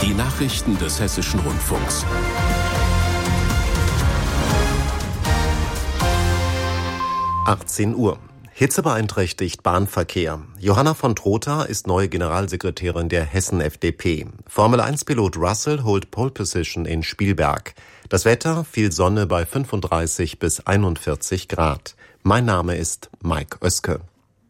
Die Nachrichten des Hessischen Rundfunks. (18 Uhr). Hitze beeinträchtigt Bahnverkehr. Johanna von Trotha ist neue Generalsekretärin der Hessen-FDP. Formel-1-Pilot Russell holt Pole Position in Spielberg. Das Wetter: viel Sonne bei 35 bis 41 Grad. Mein Name ist Mike Oeske.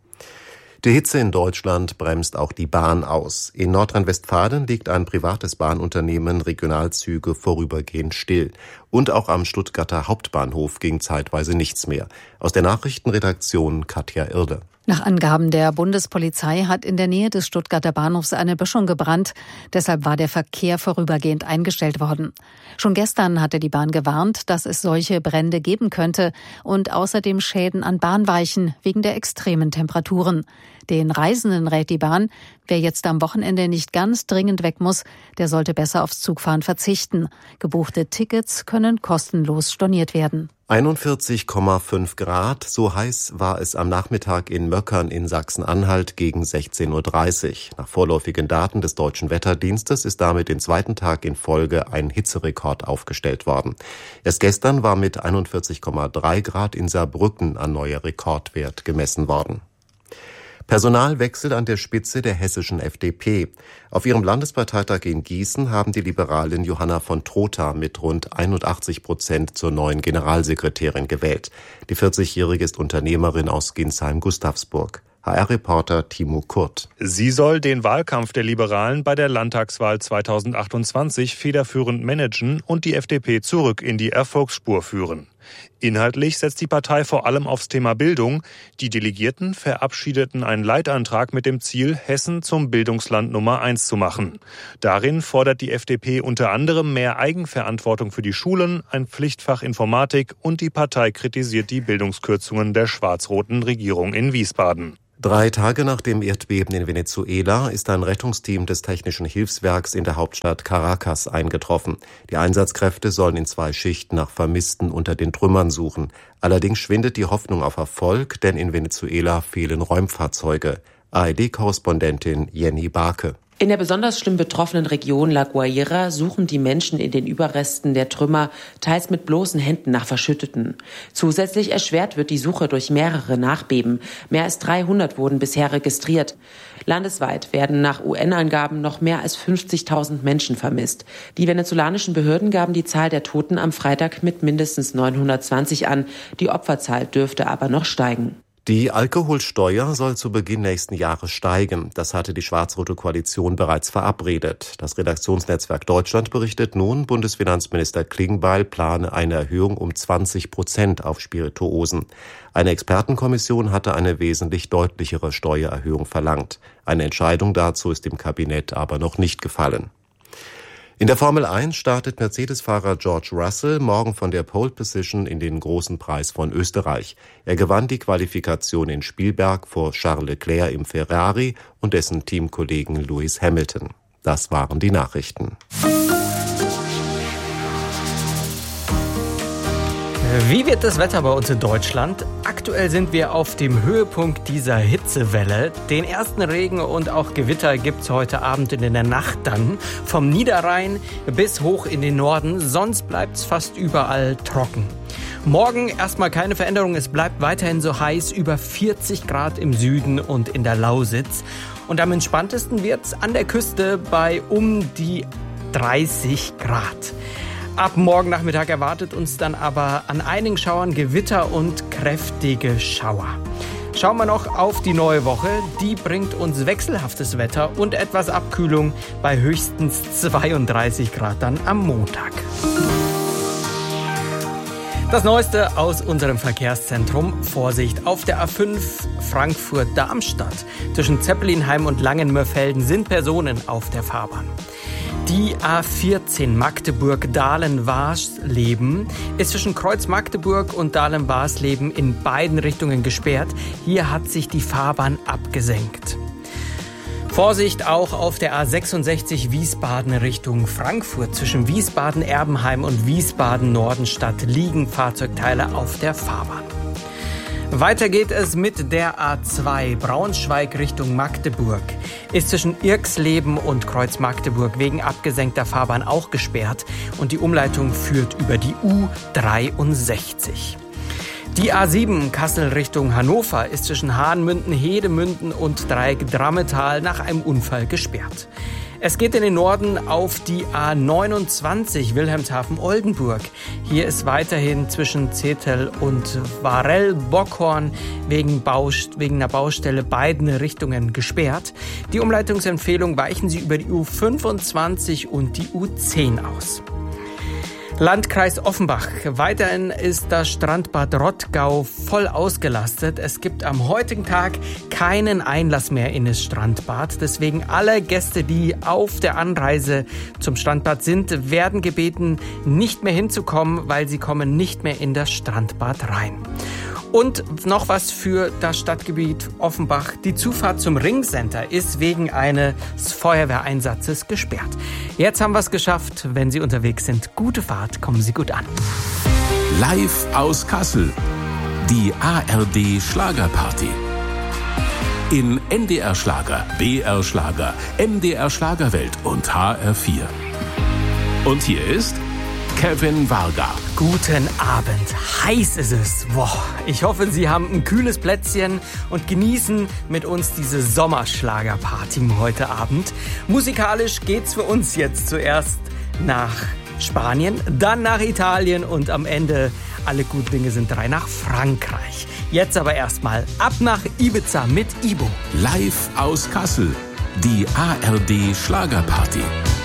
Die Hitze in Deutschland bremst auch die Bahn aus. In Nordrhein-Westfalen liegt ein privates Bahnunternehmen Regionalzüge vorübergehend still. Und auch am Stuttgarter Hauptbahnhof ging zeitweise nichts mehr. Aus der Nachrichtenredaktion Katja Irle. Nach Angaben der Bundespolizei hat in der Nähe des Stuttgarter Bahnhofs eine Böschung gebrannt. Deshalb war der Verkehr vorübergehend eingestellt worden. Schon gestern hatte die Bahn gewarnt, dass es solche Brände geben könnte und außerdem Schäden an Bahnweichen wegen der extremen Temperaturen. Den Reisenden rät die Bahn, wer jetzt am Wochenende nicht ganz dringend weg muss, der sollte besser aufs Zugfahren verzichten. Gebuchte Tickets können kostenlos storniert werden. 41,5 Grad, so heiß war es am Nachmittag in Möckern in Sachsen-Anhalt gegen 16:30 Uhr. Nach vorläufigen Daten des Deutschen Wetterdienstes ist damit den zweiten Tag in Folge ein Hitzerekord aufgestellt worden. Erst gestern war mit 41,3 Grad in Saarbrücken ein neuer Rekordwert gemessen worden. Personalwechsel an der Spitze der hessischen FDP. Auf ihrem Landesparteitag in Gießen haben die Liberalen Johanna von Trotha mit rund 81% zur neuen Generalsekretärin gewählt. Die 40-Jährige ist Unternehmerin aus Ginsheim-Gustavsburg. HR-Reporter Timo Kurt. Sie soll den Wahlkampf der Liberalen bei der Landtagswahl 2028 federführend managen und die FDP zurück in die Erfolgsspur führen. Inhaltlich setzt die Partei vor allem aufs Thema Bildung. Die Delegierten verabschiedeten einen Leitantrag mit dem Ziel, Hessen zum Bildungsland Nummer 1 zu machen. Darin fordert die FDP unter anderem mehr Eigenverantwortung für die Schulen, ein Pflichtfach Informatik und die Partei kritisiert die Bildungskürzungen der schwarz-roten Regierung in Wiesbaden. 3 Tage nach dem Erdbeben in Venezuela ist ein Rettungsteam des Technischen Hilfswerks in der Hauptstadt Caracas eingetroffen. Die Einsatzkräfte sollen in 2 Schichten nach Vermissten unter den Trümmern suchen. Allerdings schwindet die Hoffnung auf Erfolg, denn in Venezuela fehlen Räumfahrzeuge. ARD-Korrespondentin Jenny Barke. In der besonders schlimm betroffenen Region La Guaira suchen die Menschen in den Überresten der Trümmer teils mit bloßen Händen nach Verschütteten. Zusätzlich erschwert wird die Suche durch mehrere Nachbeben. Mehr als 300 wurden bisher registriert. Landesweit werden nach UN-Angaben noch mehr als 50.000 Menschen vermisst. Die venezolanischen Behörden gaben die Zahl der Toten am Freitag mit mindestens 920 an. Die Opferzahl dürfte aber noch steigen. Die Alkoholsteuer soll zu Beginn nächsten Jahres steigen. Das hatte die schwarz-rote Koalition bereits verabredet. Das Redaktionsnetzwerk Deutschland berichtet nun, Bundesfinanzminister Klingbeil plane eine Erhöhung um 20% auf Spirituosen. Eine Expertenkommission hatte eine wesentlich deutlichere Steuererhöhung verlangt. Eine Entscheidung dazu ist dem Kabinett aber noch nicht gefallen. In der Formel 1 startet Mercedes-Fahrer George Russell morgen von der Pole Position in den Großen Preis von Österreich. Er gewann die Qualifikation in Spielberg vor Charles Leclerc im Ferrari und dessen Teamkollegen Lewis Hamilton. Das waren die Nachrichten. Wie wird das Wetter bei uns in Deutschland? Aktuell sind wir auf dem Höhepunkt dieser Hitzewelle. Den ersten Regen und auch Gewitter gibt's heute Abend und in der Nacht dann. Vom Niederrhein bis hoch in den Norden. Sonst bleibt's fast überall trocken. Morgen erstmal keine Veränderung. Es bleibt weiterhin so heiß. Über 40 Grad im Süden und in der Lausitz. Und am entspanntesten wird's an der Küste bei um die 30 Grad. Ab morgen Nachmittag erwartet uns dann aber an einigen Schauern Gewitter und kräftige Schauer. Schauen wir noch auf die neue Woche. Die bringt uns wechselhaftes Wetter und etwas Abkühlung bei höchstens 32 Grad dann am Montag. Das Neueste aus unserem Verkehrszentrum. Vorsicht, auf der A5 Frankfurt-Darmstadt. Zwischen Zeppelinheim und Langenmörfelden sind Personen auf der Fahrbahn. Die A14 Magdeburg-Dahlen-Warsleben ist zwischen Kreuz Magdeburg und Dahlen-Warsleben in beiden Richtungen gesperrt. Hier hat sich die Fahrbahn abgesenkt. Vorsicht auch auf der A66 Wiesbaden Richtung Frankfurt. Zwischen Wiesbaden-Erbenheim und Wiesbaden-Nordenstadt liegen Fahrzeugteile auf der Fahrbahn. Weiter geht es mit der A2 Braunschweig Richtung Magdeburg. Ist zwischen Irxleben und Kreuz Magdeburg wegen abgesenkter Fahrbahn auch gesperrt und die Umleitung führt über die U63. Die A7 Kassel Richtung Hannover ist zwischen Hahnmünden, Hedemünden und Dreieck-Drammetal nach einem Unfall gesperrt. Es geht in den Norden auf die A29 Wilhelmshaven-Oldenburg. Hier ist weiterhin zwischen Zetel und Varell-Bockhorn wegen einer Baustelle beiden Richtungen gesperrt. Die Umleitungsempfehlung weichen Sie über die U25 und die U10 aus. Landkreis Offenbach. Weiterhin ist das Strandbad Rottgau voll ausgelastet. Es gibt am heutigen Tag keinen Einlass mehr in das Strandbad. Deswegen alle Gäste, die auf der Anreise zum Strandbad sind, werden gebeten, nicht mehr hinzukommen, weil sie kommen nicht mehr in das Strandbad rein. Und noch was für das Stadtgebiet Offenbach. Die Zufahrt zum Ringcenter ist wegen eines Feuerwehreinsatzes gesperrt. Jetzt haben wir es geschafft. Wenn Sie unterwegs sind, gute Fahrt, kommen Sie gut an. Live aus Kassel. Die ARD Schlagerparty. In NDR Schlager, BR Schlager, MDR Schlagerwelt und HR4. Und hier ist Kevin Varga. Guten Abend. Heiß ist es. Boah, ich hoffe, Sie haben ein kühles Plätzchen und genießen mit uns diese Sommerschlagerparty heute Abend. Musikalisch geht's für uns jetzt zuerst nach Spanien, dann nach Italien und am Ende, alle guten Dinge sind 3, nach Frankreich. Jetzt aber erstmal ab nach Ibiza mit Ibo. Live aus Kassel. Die ARD Schlagerparty.